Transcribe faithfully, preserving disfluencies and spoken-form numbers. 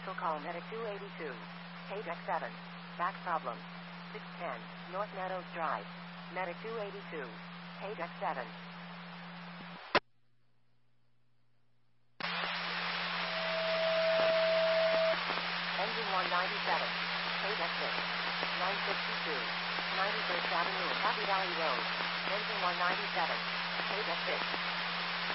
Cancel call Medic two eighty-two. Page X seven. Back problem. six ten. North Meadows Drive. Medic two eighty-two. Page X seven. Engine one ninety-seven. Page X six. nine sixty-two. ninety-first Avenue and Happy Valley Road. Engine one ninety-seven. Page X six.